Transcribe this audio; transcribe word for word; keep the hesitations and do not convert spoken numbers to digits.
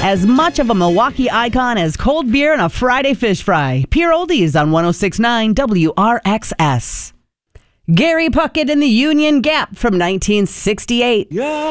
As much of a Milwaukee icon as cold beer and a Friday fish fry. Pure Oldies on one oh six point nine W R X S. Gary Puckett in the Union Gap from nineteen sixty-eight. Yeah.